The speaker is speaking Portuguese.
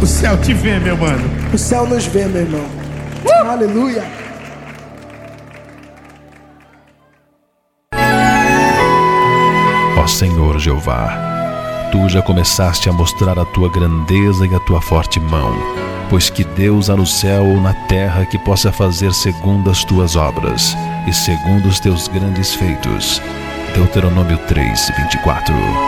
O céu te vê, meu mano. O céu nos vê, meu irmão. Aleluia. Ó Senhor Jeová, Tu já começaste a mostrar a Tua grandeza e a Tua forte mão, pois que Deus há no céu ou na terra que possa fazer segundo as Tuas obras e segundo os Teus grandes feitos. Deuteronômio 3:24.